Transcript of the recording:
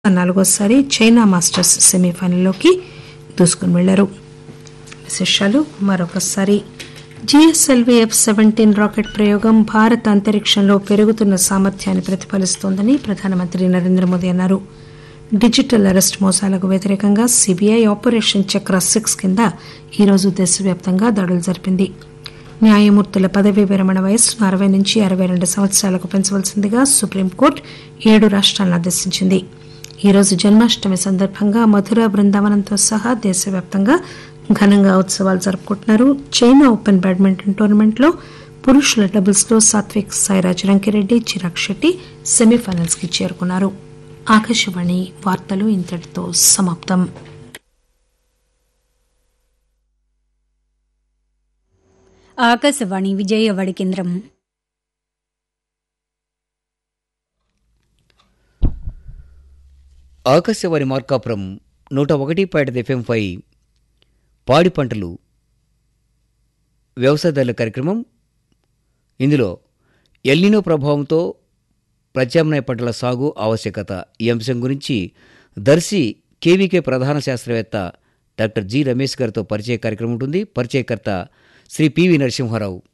నాలుగోసారి China masters సెమీఫైనల్లోకి దూసుకుని వెళ్లారు. విశేషాలు మరొకసారి. జిఎస్ఎల్వి F-17 రాకెట్ ప్రయోగం భారత అంతరిక్షంలో పెరుగుతున్న సామర్థ్యాన్ని ప్రతిఫలిస్తోందని ప్రధానమంత్రి నరేంద్ర మోదీ అన్నారు. డిజిటల్ అరెస్ట్ మోసాలకు వ్యతిరేకంగా సిబిఐ ఆపరేషన్ చక్ర 6 కింద ఈరోజు దేశవ్యాప్తంగా దాడులు జరిపింది. న్యాయమూర్తుల పదవీ విరమణ వయస్సు 60 నుంచి 62 సంవత్సరాలకు పెంచవలసిందిగా సుప్రీంకోర్టు 7 రాష్ట్రాలను ఆదేశించింది. ఈరోజు జన్మాష్టమి సందర్భంగా మధుర, బృందావనంతో సహా దేశవ్యాప్తంగా ఘనంగా ఉత్సవాలు జరుపుకుంటున్నారు. చైనా ఓపెన్ బ్యాడ్మింటన్ టోర్నమెంట్లో పురుషుల డబుల్స్లో సాత్విక్ సాయిరాజ్ రంకిరెడ్డి, చిరాగ్ శెట్టి సెమీఫైనల్స్ కి చేరుకున్నారు. ఆకాశవాణి వార్తలు ఇంతటితో సమాప్తం. ఆకాశవాణి విజయవాడ కేంద్రం. ఆకాశవాణి మార్కాపురం 101.5 FM పాడి పంటలు వ్యవసాయదారుల కార్యక్రమం. ఇందులో ఎల్నినో ప్రభావంతో ప్రత్యామ్నాయ పంటల సాగు ఆవశ్యకత ఈ అంశం గురించి దర్శి కేవీకే ప్రధాన శాస్త్రవేత్త డాక్టర్ జి రమేష్ గారితో పరిచయ కార్యక్రమం ఉంటుంది. పరిచయకర్త శ్రీ పివి నరసింహారావు.